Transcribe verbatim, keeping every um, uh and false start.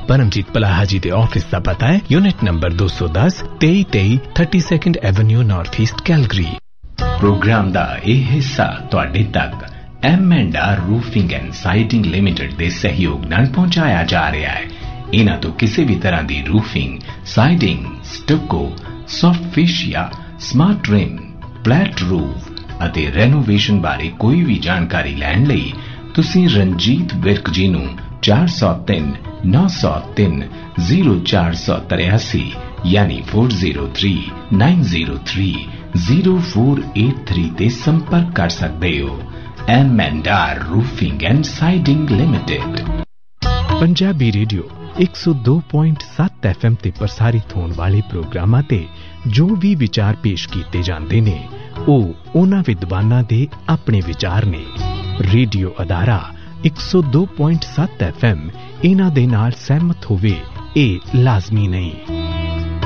परमजीत पलाहा जी दे office का पता है यूनिट नंबर दो सौ दस तेई तेई thirty second Avenue north east Calgary. Programme दा यह हिस्सा तुहाडे तक M and are roofing and siding limited दे सहयोग नाल पहुंचाया जा रहा है। इन्हां तो किसी भी तरह की roofing, siding, stucco, soft fascia, smart rim, flat roof ਅਤੇ ਰੈਨੋਵੇਸ਼ਨ ਬਾਰੇ ਕੋਈ ਵੀ ਜਾਣਕਾਰੀ ਲੈਣ ਲਈ ਤੁਸੀਂ ਰਣਜੀਤ ਵਿਰਕ ਜੀ ਨੂੰ ਚਾਰ ਸੌ ਤਿੰਨ ਨੌ ਸੌ ਤਿੰਨ ਜ਼ੀਰੋ ਚਾਰ ਸੌ ਤਰਿਆਸੀ ਯਾਨੀ ਚਾਰ ਜ਼ੀਰੋ ਤਿੰਨ ਨੌ ਜ਼ੀਰੋ ਤਿੰਨ ਜ਼ੀਰੋ ਚਾਰ ਅੱਠ ਤਿੰਨ ਤੇ ਸੰਪਰਕ ਕਰ ਸਕਦੇ ਹੋ। M and R roofing and siding limited. Punjabi radio एक सौ दो पॉइंट सत्त एफ एम ते प्रसारित होने वाले प्रोग्रामां ते जो भी विचार पेश किए जाते ने ਉਹ ਉਹਨਾਂ ਵਿਦਵਾਨਾਂ ਦੇ ਆਪਣੇ ਵਿਚਾਰ ਨੇ। ਰੇਡੀਓ ਅਦਾਰਾ एक सौ दो पॉइंट सत्त एफ एम ਇਹਨਾਂ ਦੇ ਨਾਲ ਸਹਿਮਤ ਹੋਵੇ ਇਹ ਲਾਜ਼ਮੀ ਨਹੀਂ।